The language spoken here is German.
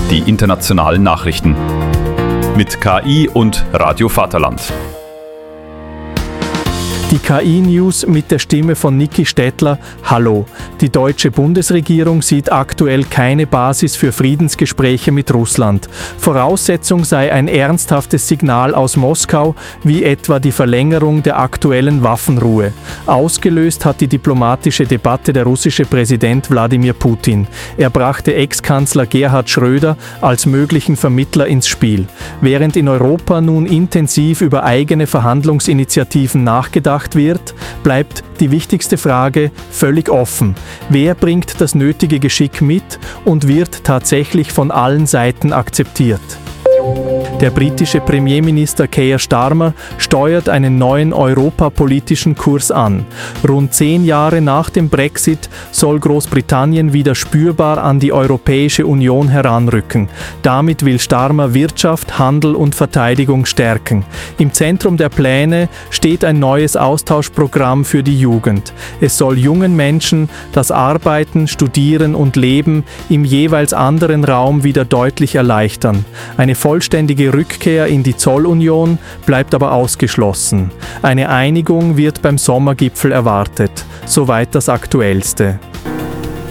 die internationalen Nachrichten. Mit KI und Radio Vaterland. Die KI-News mit der Stimme von Niki Stettler. Hallo. Die deutsche Bundesregierung sieht aktuell keine Basis für Friedensgespräche mit Russland. Voraussetzung sei ein ernsthaftes Signal aus Moskau, wie etwa die Verlängerung der aktuellen Waffenruhe. Ausgelöst hat die diplomatische Debatte der russische Präsident Wladimir Putin. Er brachte Ex-Kanzler Gerhard Schröder als möglichen Vermittler ins Spiel. Während in Europa nun intensiv über eigene Verhandlungsinitiativen nachgedacht wird, bleibt die wichtigste Frage völlig offen. Wer bringt das nötige Geschick mit und wird tatsächlich von allen Seiten akzeptiert? Der britische Premierminister Keir Starmer steuert einen neuen europapolitischen Kurs an. Rund 10 Jahre nach dem Brexit soll Großbritannien wieder spürbar an die Europäische Union heranrücken. Damit will Starmer Wirtschaft, Handel und Verteidigung stärken. Im Zentrum der Pläne steht ein neues Austauschprogramm für die Jugend. Es soll jungen Menschen das Arbeiten, Studieren und Leben im jeweils anderen Raum wieder deutlich erleichtern. Eine vollständige Rückkehr in die Zollunion bleibt aber ausgeschlossen. Eine Einigung wird beim Sommergipfel erwartet. Soweit das Aktuellste.